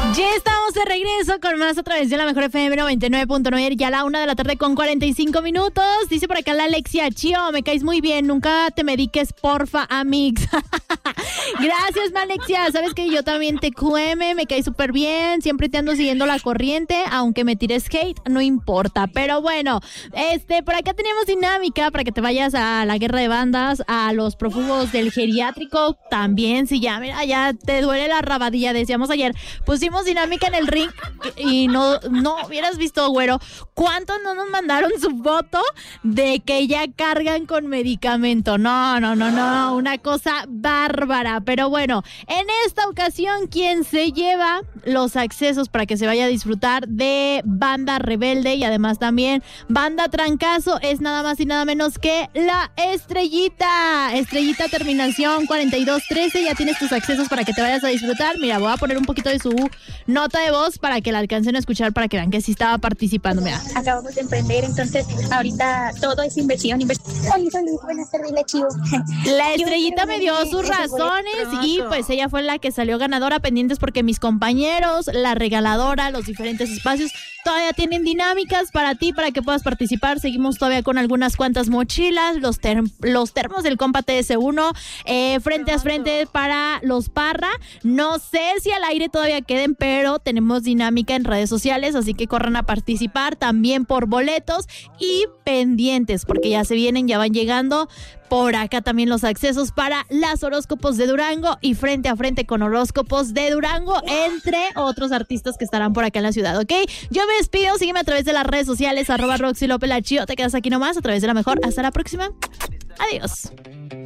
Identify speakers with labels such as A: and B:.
A: Ya estamos de regreso con más a través de la Mejor FM 99.9, ya a la 1:45 p.m. Dice por acá la Alexia: Chío, me caes muy bien, nunca te mediques, porfa, amix. Gracias, Alexia. Sabes que yo también te cueme, me caes súper bien, siempre te ando siguiendo la corriente, aunque me tires hate, no importa. Pero bueno, por acá tenemos dinámica para que te vayas a la guerra de bandas, a los prófugos del geriátrico, también, si ya, mira, ya te duele la rabadilla, decíamos ayer, pusimos dinámica en el ring y no hubieras visto, güero, ¿cuántos no nos mandaron su foto de que ya cargan con medicamento? No, una cosa bárbara. Pero bueno, en esta ocasión, quien se lleva los accesos para que se vaya a disfrutar de Banda Rebelde y además también Banda Trancazo es nada más y nada menos que la Estrellita. Estrellita, terminación 4213, ya tienes tus accesos para que te vayas a disfrutar. Mira, voy a poner un poquito de su nota de voz para que la alcancen a escuchar, para que vean que sí estaba participando. Mira.
B: Acabamos de emprender, entonces ahorita todo es inversión. Buenas tardes, la Chío.
A: La Estrellita me dio sus razones y pues ella fue la que salió ganadora. Pendientes porque mis compañeros, la regaladora, los diferentes espacios todavía tienen dinámicas para ti, para que puedas participar. Seguimos todavía con algunas cuantas mochilas, los termos del compa TS1, frente a frente para los Parra. No sé si al aire todavía queden, pero tenemos dinámica en redes sociales, así que corran a participar también por boletos y pendientes, porque ya se vienen, ya van llegando. Por acá también los accesos para las horóscopos de Durango y frente a frente con horóscopos de Durango, entre otros artistas que estarán por acá en la ciudad, ¿ok? Yo me despido, sígueme a través de las redes sociales, @Roxy López La Chío. Te quedas aquí nomás a través de la Mejor. Hasta la próxima. Adiós.